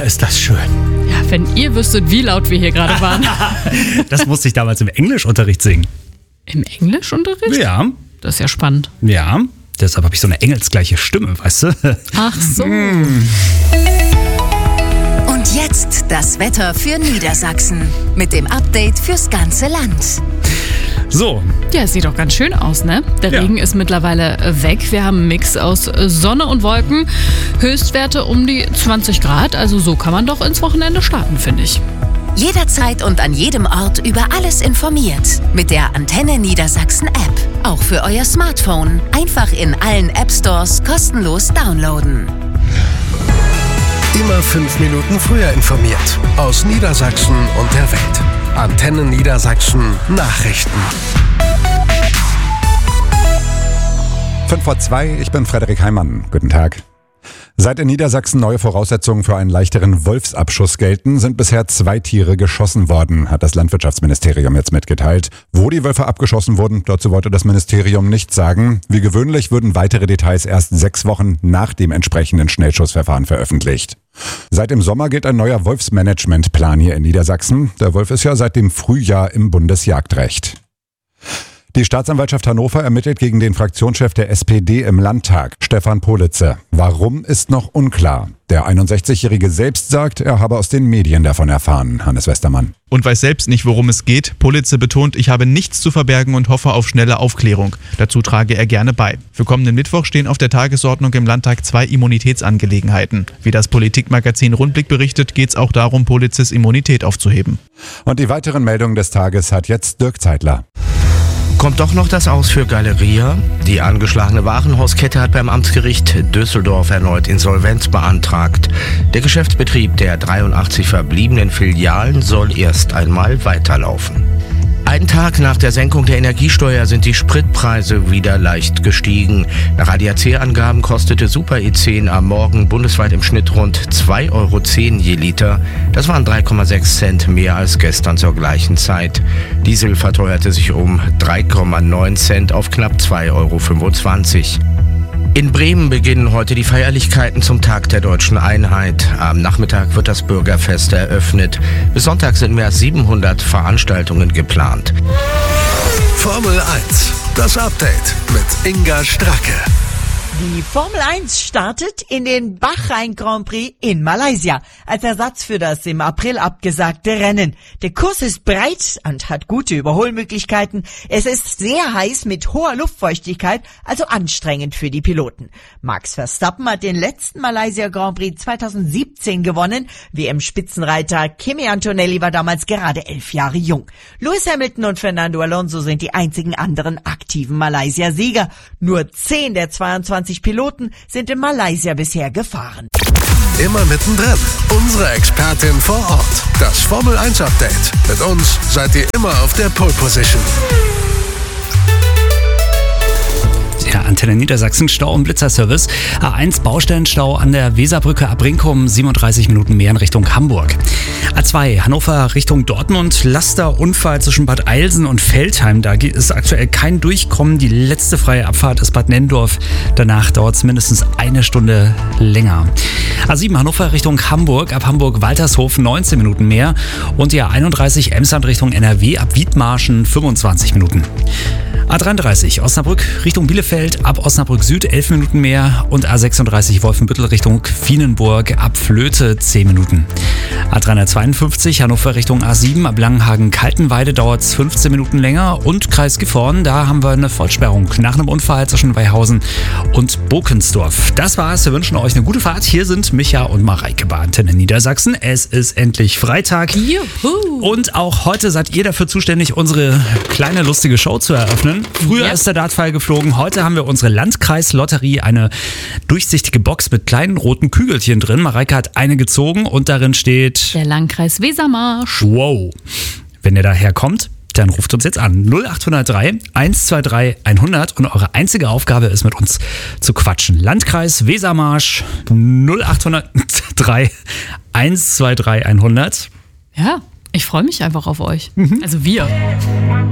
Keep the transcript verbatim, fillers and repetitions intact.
ist das schön. Ja, wenn ihr wüsstet, wie laut wir hier gerade waren. Das musste ich damals im Englischunterricht singen. Im Englischunterricht? Ja. Das ist ja spannend. Ja, deshalb habe ich so eine engelsgleiche Stimme, weißt du? Ach so. Und jetzt das Wetter für Niedersachsen mit dem Update fürs ganze Land. So. Ja, es sieht doch ganz schön aus, ne? Der Ja. Regen ist mittlerweile weg. Wir haben einen Mix aus Sonne und Wolken. Höchstwerte um die zwanzig Grad. Also so kann man doch ins Wochenende starten, finde ich. Jederzeit und an jedem Ort über alles informiert. Mit der Antenne Niedersachsen App. Auch für euer Smartphone. Einfach in allen App Stores kostenlos downloaden. Immer fünf Minuten früher informiert. Aus Niedersachsen und der Welt. Antenne Niedersachsen Nachrichten. Fünf vor zwei, ich bin Frederik Heimann. Guten Tag. Seit in Niedersachsen neue Voraussetzungen für einen leichteren Wolfsabschuss gelten, sind bisher zwei Tiere geschossen worden, hat das Landwirtschaftsministerium jetzt mitgeteilt. Wo die Wölfe abgeschossen wurden, dazu wollte das Ministerium nichts sagen. Wie gewöhnlich würden weitere Details erst sechs Wochen nach dem entsprechenden Schnellschussverfahren veröffentlicht. Seit dem Sommer gilt ein neuer Wolfsmanagementplan hier in Niedersachsen. Der Wolf ist ja seit dem Frühjahr im Bundesjagdrecht. Die Staatsanwaltschaft Hannover ermittelt gegen den Fraktionschef der S P D im Landtag, Stefan Politze. Warum, ist noch unklar. Der einundsechzigjährige selbst sagt, er habe aus den Medien davon erfahren. Hannes Westermann. Und weiß selbst nicht, worum es geht. Politze betont, ich habe nichts zu verbergen und hoffe auf schnelle Aufklärung. Dazu trage er gerne bei. Für kommenden Mittwoch stehen auf der Tagesordnung im Landtag zwei Immunitätsangelegenheiten. Wie das Politikmagazin Rundblick berichtet, geht es auch darum, Politzes Immunität aufzuheben. Und die weiteren Meldungen des Tages hat jetzt Dirk Zeitler. Kommt doch noch das Aus für Galeria? Die angeschlagene Warenhauskette hat beim Amtsgericht Düsseldorf erneut Insolvenz beantragt. Der Geschäftsbetrieb der dreiundachtzig verbliebenen Filialen soll erst einmal weiterlaufen. Einen Tag nach der Senkung der Energiesteuer sind die Spritpreise wieder leicht gestiegen. Nach A D A C-Angaben kostete Super E zehn am Morgen bundesweit im Schnitt rund zwei Euro zehn je Liter. Das waren drei Komma sechs Cent mehr als gestern zur gleichen Zeit. Diesel verteuerte sich um drei Komma neun Cent auf knapp zwei Euro fünfundzwanzig. In Bremen beginnen heute die Feierlichkeiten zum Tag der Deutschen Einheit. Am Nachmittag wird das Bürgerfest eröffnet. Bis Sonntag sind mehr als siebenhundert Veranstaltungen geplant. Formel eins, das Update mit Inga Stracke. Die Formel eins startet in den Bahrain Grand Prix in Malaysia als Ersatz für das im April abgesagte Rennen. Der Kurs ist breit und hat gute Überholmöglichkeiten. Es ist sehr heiß mit hoher Luftfeuchtigkeit, also anstrengend für die Piloten. Max Verstappen hat den letzten Malaysia Grand Prix zweitausendsiebzehn gewonnen. W M-Spitzenreiter Kimi Antonelli war damals gerade elf Jahre jung. Lewis Hamilton und Fernando Alonso sind die einzigen anderen aktiven Malaysia-Sieger. Nur zehn der zweiundzwanzig Piloten sind in Malaysia bisher gefahren. Immer mittendrin. Unsere Expertin vor Ort. Das Formel eins Update. Mit uns seid ihr immer auf der Pole Position. Ja, Antenne Niedersachsen, Stau- und Blitzerservice. A eins Baustellenstau an der Weserbrücke ab Brinkum, siebenunddreißig Minuten mehr in Richtung Hamburg. A zwei Hannover Richtung Dortmund, Lasterunfall zwischen Bad Eilsen und Veltheim. Da ist aktuell kein Durchkommen. Die letzte freie Abfahrt ist Bad Nenndorf. Danach dauert es mindestens eine Stunde länger. A sieben Hannover Richtung Hamburg, ab Hamburg-Waltershof neunzehn Minuten mehr. Und die A einunddreißig Emsland Richtung N R W, ab Wiedmarschen fünfundzwanzig Minuten. A dreiunddreißig Osnabrück Richtung Bielefeld, ab Osnabrück Süd elf Minuten mehr und A sechsunddreißig Wolfenbüttel Richtung Fienenburg, ab Flöte zehn Minuten. A dreihundertzweiundfünfzig Hannover Richtung A sieben, ab Langenhagen-Kaltenweide dauert es fünfzehn Minuten länger und Kreis Gifhorn, da haben wir eine Vollsperrung nach einem Unfall zwischen Weihausen und Bokensdorf. Das war's, wir wünschen euch eine gute Fahrt. Hier sind Micha und Mareike bei Antenne Niedersachsen. Es ist endlich Freitag. Juhu. Und auch heute seid ihr dafür zuständig, unsere kleine lustige Show zu eröffnen. Früher Ja. ist der Dartpfeil geflogen, heute haben wir unsere Landkreislotterie, eine durchsichtige Box mit kleinen roten Kügelchen drin. Mareike hat eine gezogen und darin steht Der Landkreis Wesermarsch. wow. Wenn ihr daher kommt, dann ruft uns jetzt an. null acht null drei eins zwei drei hundert und eure einzige Aufgabe ist, mit uns zu quatschen. Landkreis Wesermarsch null acht null drei eins zwei drei hundert. Ja, ich freue mich einfach auf euch. Also wir.